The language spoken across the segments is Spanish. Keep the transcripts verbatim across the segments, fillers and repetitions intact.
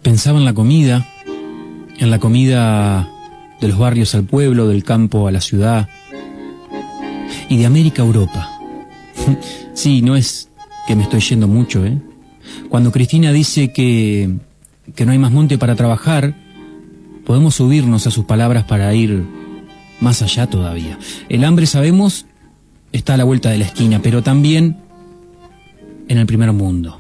Pensaba en la comida, en la comida de los barrios al pueblo, del campo a la ciudad, y de América a Europa. Sí, no es que me estoy yendo mucho, ¿eh? Cuando Cristina dice que, que no hay más monte para trabajar, podemos subirnos a sus palabras para ir más allá todavía. El hambre, sabemos, está a la vuelta de la esquina, pero también en el primer mundo.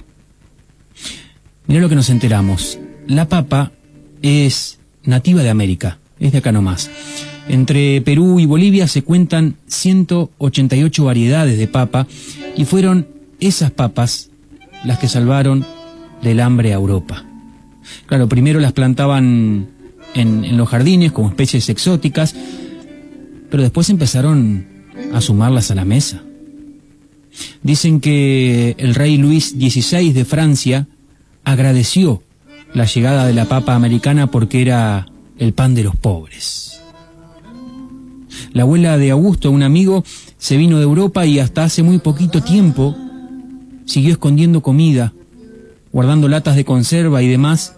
Mirá lo que nos enteramos. La papa es nativa de América, es de acá nomás. Entre Perú y Bolivia se cuentan ciento ochenta y ocho variedades de papa y fueron esas papas las que salvaron del hambre a Europa. Claro, primero las plantaban en, en los jardines como especies exóticas, pero después empezaron a sumarlas a la mesa. Dicen que el rey Luis dieciséis de Francia agradeció la llegada de la papa americana porque era el pan de los pobres. La abuela de Augusto, un amigo, se vino de Europa y hasta hace muy poquito tiempo siguió escondiendo comida, guardando latas de conserva y demás,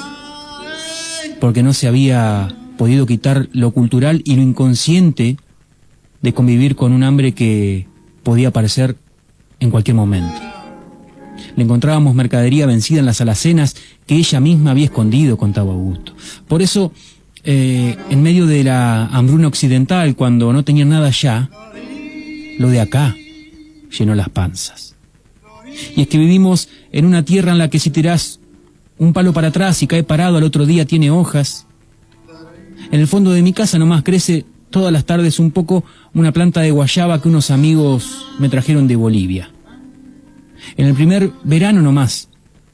porque no se había podido quitar lo cultural y lo inconsciente de convivir con un hambre que podía aparecer en cualquier momento. Le encontrábamos mercadería vencida en las alacenas que ella misma había escondido, contaba Augusto. Por eso, eh, en medio de la hambruna occidental, cuando no tenían nada allá, lo de acá llenó las panzas. Y es que vivimos en una tierra en la que si tirás un palo para atrás y cae parado al otro día tiene hojas. En el fondo de mi casa nomás crece todas las tardes un poco una planta de guayaba que unos amigos me trajeron de Bolivia. En el primer verano nomás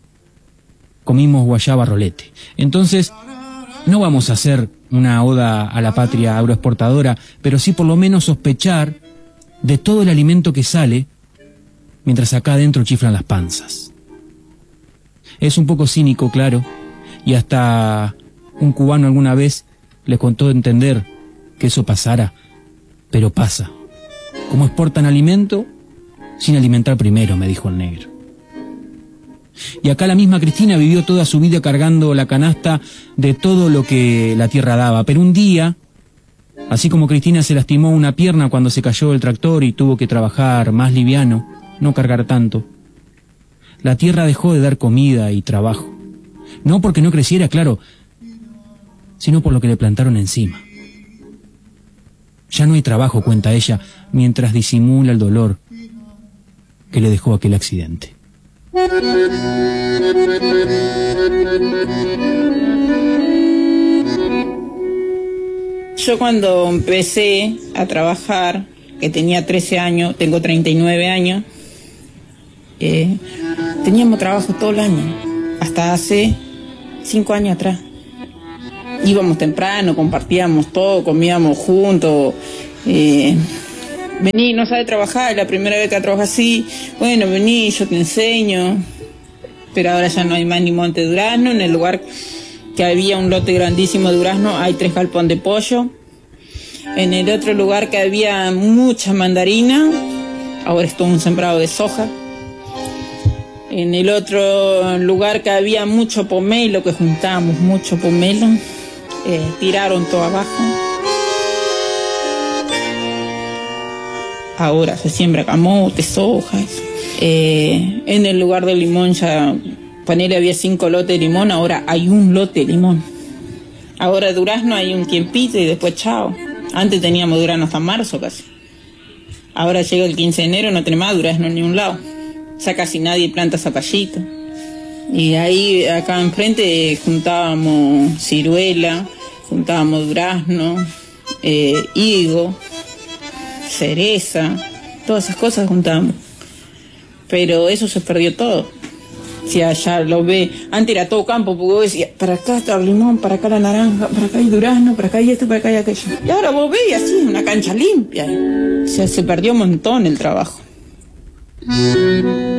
comimos guayaba rolete. Entonces, no vamos a hacer una oda a la patria agroexportadora, pero sí por lo menos sospechar de todo el alimento que sale mientras acá adentro chiflan las panzas. Es un poco cínico, claro, y hasta un cubano alguna vez le contó entender que eso pasara, pero pasa. ¿Cómo exportan alimento? Sin alimentar primero, me dijo el negro. Y acá la misma Cristina vivió toda su vida cargando la canasta de todo lo que la tierra daba. Pero un día, así como Cristina se lastimó una pierna cuando se cayó el tractor y tuvo que trabajar más liviano, no cargar tanto, la tierra dejó de dar comida y trabajo. No porque no creciera, claro, sino por lo que le plantaron encima. Ya no hay trabajo, cuenta ella, mientras disimula el dolor que le dejó aquel accidente. Yo cuando empecé a trabajar, que tenía trece años, tengo treinta y nueve años, eh, teníamos trabajo todo el año, hasta hace cinco años atrás. Íbamos temprano, compartíamos todo, comíamos juntos. Eh, vení, no sabe trabajar, la primera vez que trabajas así, bueno, vení, yo te enseño. Pero ahora ya no hay más ni monte de durazno. En el lugar que había un lote grandísimo de durazno, hay tres galpones de pollo. En el otro lugar que había mucha mandarina, ahora es todo un sembrado de soja. En el otro lugar que había mucho pomelo, que juntábamos mucho pomelo, eh, tiraron todo abajo. Ahora se siembra camote, soja. Eh, en el lugar del limón ya, ponele, había cinco lotes de limón, ahora hay un lote de limón. Ahora durazno hay un tiempito y después chao. Antes teníamos durazno hasta marzo casi. Ahora llega el quince de enero, no tenemos más durazno en ningún lado. O sea, casi nadie planta zapallito. Y ahí, acá enfrente, juntábamos ciruela, juntábamos durazno, eh, higo, cereza, todas esas cosas juntábamos. Pero eso se perdió todo. Si allá lo ve, antes era todo campo, porque vos decías, para acá está el limón, para acá la naranja, para acá hay durazno, para acá hay esto, para acá hay aquello. Y ahora vos ves así, una cancha limpia. O sea, se perdió un montón el trabajo.